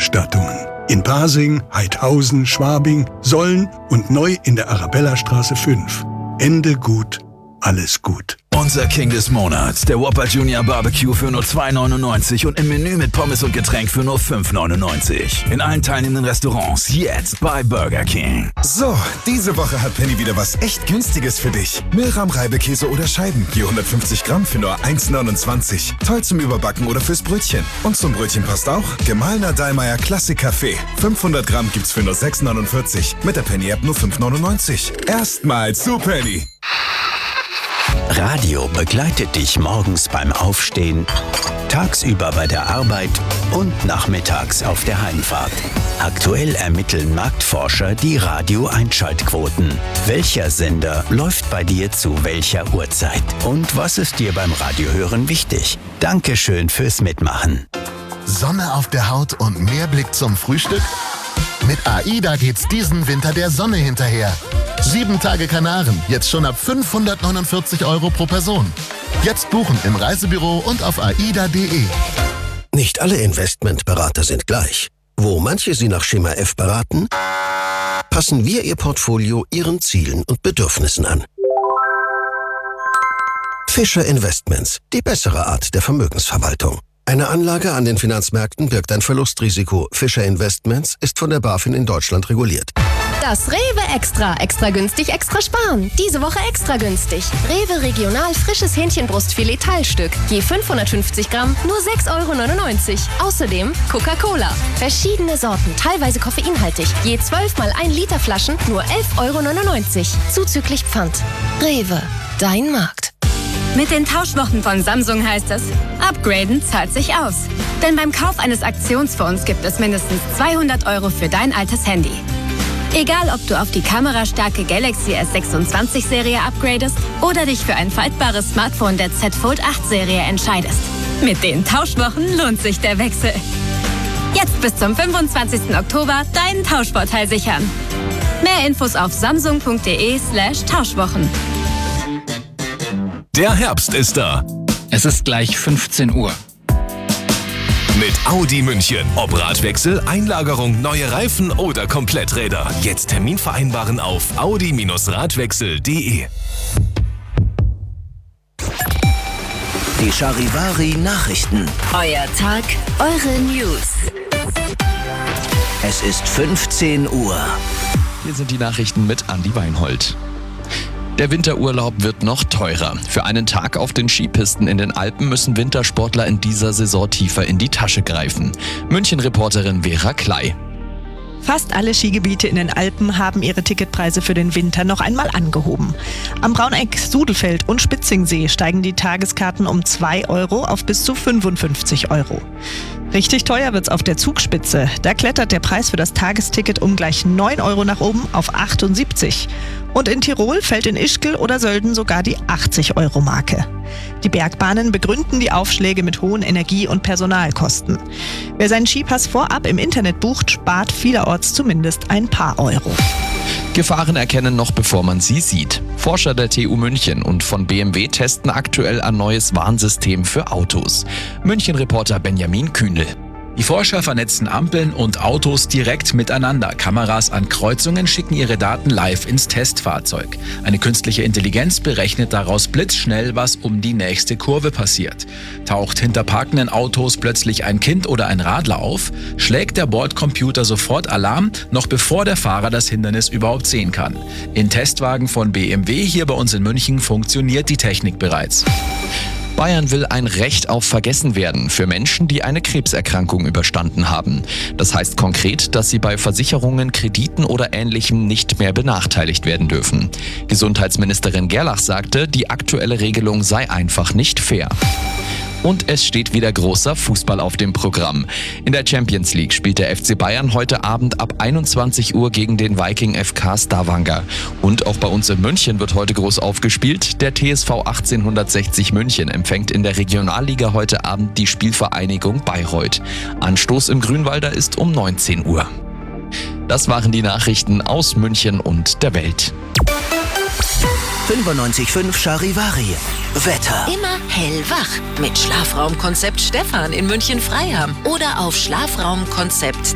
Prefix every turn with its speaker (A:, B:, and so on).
A: Top-Ausstattungen. In Pasing, Heidhausen, Schwabing, Solln und neu in der Arabellastraße 5. Ende gut, alles gut.
B: Unser King des Monats, der Whopper Junior Barbecue für nur 2,99 und im Menü mit Pommes und Getränk für nur 5,99. In allen teilnehmenden Restaurants, jetzt bei Burger King.
C: So, diese Woche hat Penny wieder was echt Günstiges für dich. Milram Reibekäse oder Scheiben, je 150 Gramm für nur 1,29. Toll zum Überbacken oder fürs Brötchen. Und zum Brötchen passt auch gemahlener Dallmayr Klassik Kaffee. 500 Gramm gibt's für nur 6,49. Mit der Penny-App nur 5,99. Erstmal zu Penny.
D: Radio begleitet dich morgens beim Aufstehen, tagsüber bei der Arbeit und nachmittags auf der Heimfahrt. Aktuell ermitteln Marktforscher die Radio-Einschaltquoten. Welcher Sender läuft bei dir zu welcher Uhrzeit? Und was ist dir beim Radiohören wichtig? Dankeschön fürs Mitmachen.
E: Sonne auf der Haut und mehr Blick zum Frühstück? Mit AIDA geht's diesen Winter der Sonne hinterher. 7 Tage Kanaren, jetzt schon ab 549 € pro Person. Jetzt buchen im Reisebüro und auf aida.de.
F: Nicht alle Investmentberater sind gleich. Wo manche Sie nach Schema F beraten, passen wir Ihr Portfolio Ihren Zielen und Bedürfnissen an. Fischer Investments, die bessere Art der Vermögensverwaltung. Eine Anlage an den Finanzmärkten birgt ein Verlustrisiko. Fischer Investments ist von der BaFin in Deutschland reguliert.
G: Das Rewe Extra. Extra günstig, extra sparen. Diese Woche extra günstig. Rewe Regional frisches Hähnchenbrustfilet Teilstück. Je 550 Gramm, nur 6,99 €. Außerdem Coca-Cola. Verschiedene Sorten, teilweise koffeinhaltig. Je 12 mal 1 Liter Flaschen, nur 11,99 €. Zuzüglich Pfand. Rewe, dein Markt.
H: Mit den Tauschwochen von Samsung heißt es, upgraden zahlt sich aus. Denn beim Kauf eines Aktionsphones gibt es mindestens 200 € für dein altes Handy. Egal, ob du auf die kamerastarke Galaxy S26-Serie upgradest oder dich für ein faltbares Smartphone der Z Fold 8-Serie entscheidest. Mit den Tauschwochen lohnt sich der Wechsel. Jetzt bis zum 25. Oktober deinen Tauschvorteil sichern. Mehr Infos auf samsung.de/Tauschwochen.
I: Der Herbst ist da.
J: Es ist gleich 15 Uhr.
I: Mit Audi München. Ob Radwechsel, Einlagerung, neue Reifen oder Kompletträder. Jetzt Termin vereinbaren auf audi-radwechsel.de.
D: Die Charivari Nachrichten.
H: Euer Tag, eure News.
D: Es ist 15 Uhr.
J: Hier sind die Nachrichten mit Andi Weinhold. Der Winterurlaub wird noch teurer. Für einen Tag auf den Skipisten in den Alpen müssen Wintersportler in dieser Saison tiefer in die Tasche greifen. München-Reporterin Vera Klei.
K: Fast alle Skigebiete in den Alpen haben ihre Ticketpreise für den Winter noch einmal angehoben. Am Brauneck, Sudelfeld und Spitzingsee steigen die Tageskarten um 2 € auf bis zu 55 €. Richtig teuer wird's auf der Zugspitze. Da klettert der Preis für das Tagesticket um gleich 9 € nach oben auf 78. Und in Tirol fällt in Ischgl oder Sölden sogar die 80-€-Marke. Die Bergbahnen begründen die Aufschläge mit hohen Energie- und Personalkosten. Wer seinen Skipass vorab im Internet bucht, spart vielerorts zumindest ein paar Euro.
J: Gefahren erkennen noch bevor man sie sieht. Forscher der TU München und von BMW testen aktuell ein neues Warnsystem für Autos. München-Reporter Benjamin Kühnel.
L: Die Forscher vernetzen Ampeln und Autos direkt miteinander. Kameras an Kreuzungen schicken ihre Daten live ins Testfahrzeug. Eine künstliche Intelligenz berechnet daraus blitzschnell, was um die nächste Kurve passiert. Taucht hinter parkenden Autos plötzlich ein Kind oder ein Radler auf, schlägt der Bordcomputer sofort Alarm, noch bevor der Fahrer das Hindernis überhaupt sehen kann. In Testwagen von BMW hier bei uns in München funktioniert die Technik bereits.
J: Bayern will ein Recht auf Vergessenwerden für Menschen, die eine Krebserkrankung überstanden haben. Das heißt konkret, dass sie bei Versicherungen, Krediten oder Ähnlichem nicht mehr benachteiligt werden dürfen. Gesundheitsministerin Gerlach sagte, die aktuelle Regelung sei einfach nicht fair. Und es steht wieder großer Fußball auf dem Programm. In der Champions League spielt der FC Bayern heute Abend ab 21 Uhr gegen den Viking FK Stavanger. Und auch bei uns in München wird heute groß aufgespielt. Der TSV 1860 München empfängt in der Regionalliga heute Abend die Spielvereinigung Bayreuth. Anstoß im Grünwalder ist um 19 Uhr. Das waren die Nachrichten aus München und der Welt.
D: 95.5 Charivari. Wetter.
M: Immer hellwach mit Schlafraumkonzept Stefan in München-Freiham oder auf schlafraumkonzept